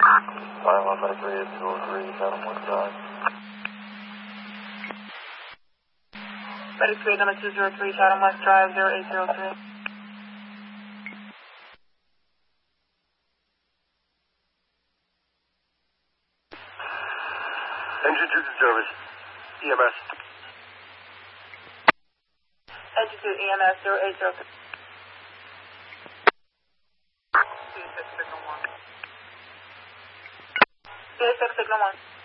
5153 Chatham West Drive. Medic 3 number 203 Chatham West Drive 0803. Engine 2 to service. EMS. Engine 2 EMS 0803. CSX signal 1. CSX signal 1.